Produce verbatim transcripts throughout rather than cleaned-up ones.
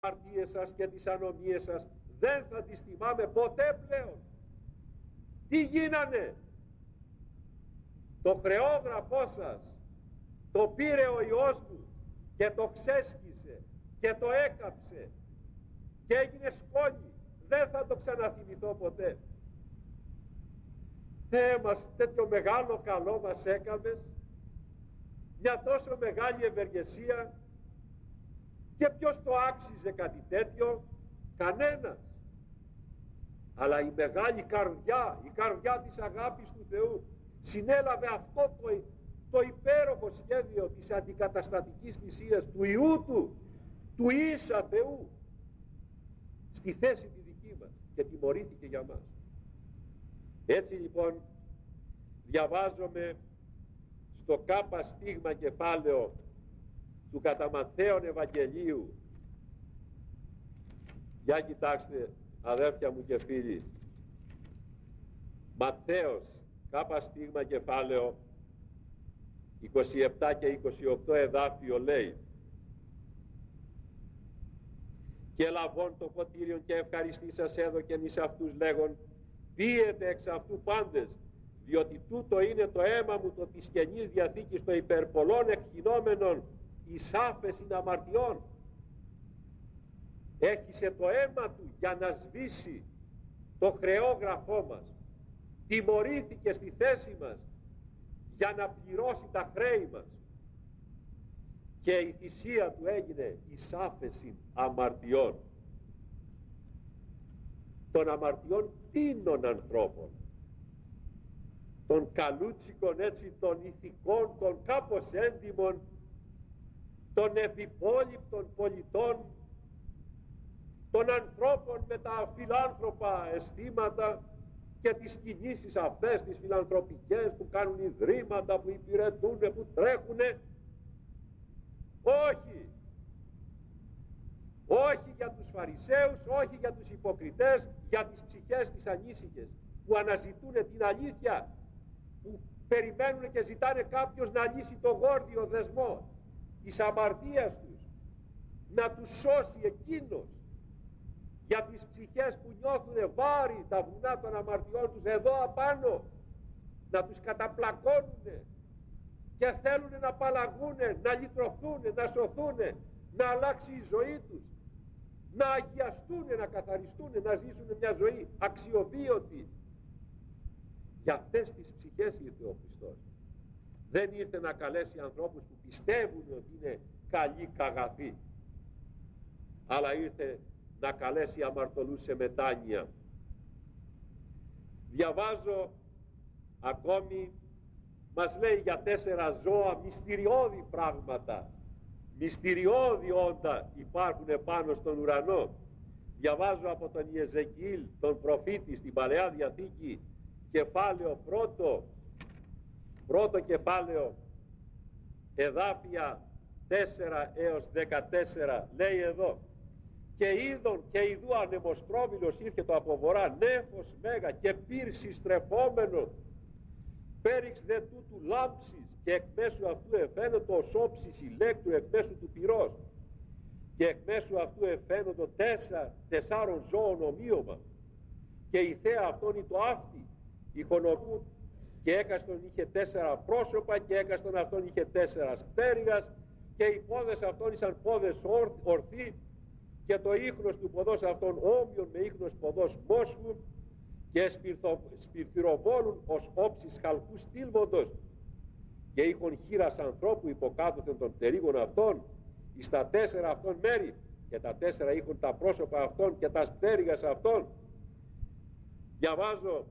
αμαρτίες σας και τις ανομίες σας δεν θα τις θυμάμαι ποτέ πλέον. Τι γίνανε? Το χρεόγραφό σας το πήρε ο Υιός μου και το ξέσκησε και το έκαψε και έγινε σκόνη. Δεν θα το ξαναθυμηθώ ποτέ. Θεέ μας, τέτοιο μεγάλο καλό μας έκαμες, μια τόσο μεγάλη ευεργεσία, και ποιος το άξιζε κάτι τέτοιο? Κανένας. Αλλά η μεγάλη καρδιά, η καρδιά της αγάπης του Θεού συνέλαβε αυτό το, το υπέροχο σχέδιο της αντικαταστατικής θυσίας του Υιού του, του ίσα Θεού, στη θέση τη δική μας, και τιμωρήθηκε για μας. Έτσι λοιπόν διαβάζομαι στο κάπα στίγμα κεφάλαιο του κατά Ματθαίον Ευαγγελίου. Για κοιτάξτε αδέρφια μου και φίλοι, Ματθαίος κάπα στίγμα κεφάλαιο είκοσι επτά και είκοσι οκτώ εδάφιο λέει: και λαβών το ποτήριον και ευχαριστήσας έδωκεν εις αυτούς λέγον, πίετε εξ αυτού πάντες, διότι τούτο είναι το αίμα μου το της Καινής Διαθήκης, το υπερπολών εκχυνόμενων εις άφεσιν αμαρτιών. Έχισε το αίμα του για να σβήσει το χρεόγραφό μας, τιμωρήθηκε στη θέση μας για να πληρώσει τα χρέη μας, και η θυσία του έγινε εις άφεσιν αμαρτιών, των αμαρτιών τίνων ανθρώπων, των καλούτσικων, έτσι, των ηθικών, των κάπως έντιμων, των ευυπόληπτων πολιτών, των ανθρώπων με τα φιλάνθρωπα αισθήματα και τις κινήσεις αυτές τις φιλανθρωπικές που κάνουν ιδρύματα, που υπηρετούν, που τρέχουνε. Όχι, όχι για τους Φαρισαίους, όχι για τους υποκριτές, για τις ψυχές τις ανήσυχες που αναζητούν την αλήθεια, που περιμένουν και ζητάνε κάποιος να λύσει το γόρδιο δεσμό της αμαρτίας τους, να τους σώσει εκείνος. Για τις ψυχές που νιώθουν βάρη τα βουνά των αμαρτιών τους εδώ απάνω, να τους καταπλακώνουν και θέλουν να απαλλαγούν, να λυτρωθούν, να σωθούν, να αλλάξει η ζωή τους, να αγιαστούν, να καθαριστούν, να ζήσουν μια ζωή αξιοβίωτη. Για αυτές τις ψυχές ήρθε ο Χριστός. Δεν ήρθε να καλέσει ανθρώπους που πιστεύουν ότι είναι καλοί καγαθοί, αλλά ήρθε να καλέσει αμαρτωλούς σε μετάνοια. Διαβάζω ακόμη, μας λέει για τέσσερα ζώα, μυστηριώδη πράγματα, μυστηριώδη όντα υπάρχουν πάνω στον ουρανό. Διαβάζω από τον Ιεζεκιήλ, τον προφήτη, στην Παλαιά Διαθήκη, κεφάλαιο πρώτο, πρώτο κεφάλαιο, εδάφια τέσσερα έως δεκατέσσερα, λέει εδώ: και είδον και ειδού ανεμοστρόβιλος ήρθε το από βορρά, νέφος μέγα και πύρση στρεφόμενο, πέριξ δε τούτου λάμψης, και εκ μέσου αυτού εφαίνεται ως όψης ηλέκτρου εκ μέσου του πυρός, και εκ μέσου αυτού εφαίνεται τέσσερα, τεσσάρων ζώων ομοίωμα, και η θέα αυτόν είναι το αύτη ηχονομού, και έκαστον είχε τέσσερα πρόσωπα, και έκαστον αυτόν είχε τέσσερα πτέρυγας, και οι πόδες αυτών ήσαν πόδες ορθοί, και το ίχνος του ποδός αυτών όμοιον με ίχνος ποδός μόσχου, και σπυρθυροβόλουν ως όψης χαλκού στήλβοντος, και είχον χείρας ανθρώπου υποκάτωθεν των πτερύγων αυτών εις τα τέσσερα αυτών μέρη, και τα τέσσερα είχαν τα πρόσωπα αυτών και τα πτέρυγας αυτών. Διαβάζω: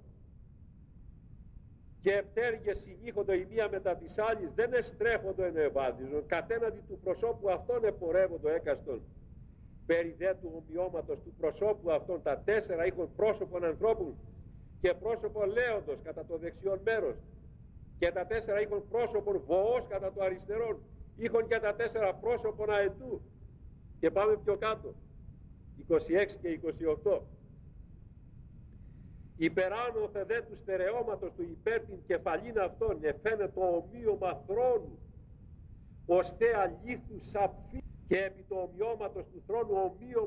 και πτέρυγες συνήχοντο η μία μετά της άλλης, δεν εστρέφοντο εν ευάδιζον, κατέναντι του προσώπου αυτών επορεύοντο έκαστον. Περί δε του ομοιώματος του προσώπου αυτών τα τέσσερα είχαν πρόσωπον ανθρώπων και πρόσωπον λέοντος κατά το δεξιόν μέρος, και τα τέσσερα είχαν πρόσωπον βοός κατά το αριστερόν, είχαν και τα τέσσερα πρόσωπον αετού. Και πάμε πιο κάτω, είκοσι έξι και είκοσι οκτώ. Υπεράνωθε δε του στερεώματος του υπέρ την κεφαλήν αυτών, εφαίνεται το ομοίωμα θρόνου, ως θέα λίθου σαπφή, και επί το ομοιώματος του θρόνου ομοίωμα